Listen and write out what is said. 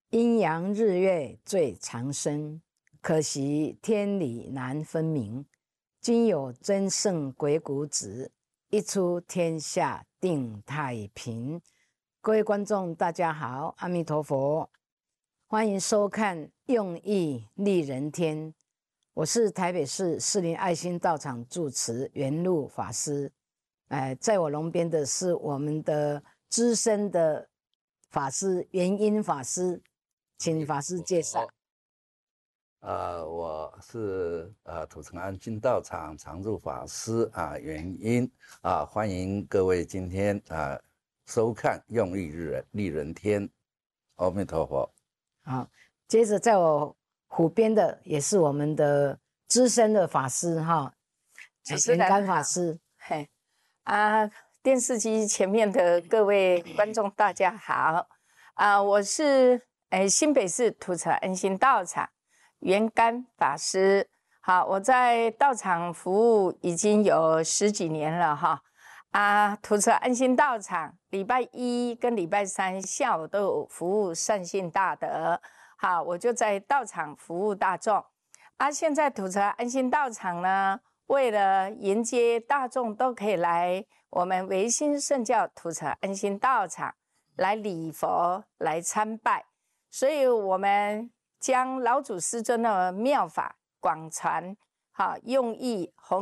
阴阳日月最长生，可惜天理难分明。今有真圣鬼谷子，一出天下定太平。各位观众，大家好，阿弥陀佛，欢迎收看《用意利人天》。我是台北市士林爱心道场住持圆籙法师。在我龙边的是我们的资深的法师圆音法师，请法师介绍。 我是土城安心道场常住法师圆音欢迎各位今天收看用意利人天，阿弥陀佛。 好，接着在我虎边的也是我们的资深的法师哈，圆干法师。 嘿，电视机前面的各位观众大家好，我是新北市土城安心道场圆干法师。好，我在道场服务已经有10几年了哈。土城安心道场礼拜一跟礼拜三下午都有服务善信大德。好，我就在道场服务大众。现在土城安心道场呢，为了迎接大众都可以来我们维新圣教土城安心道场来礼佛、来参拜，所以我们将老祖师尊的妙法广传，用意弘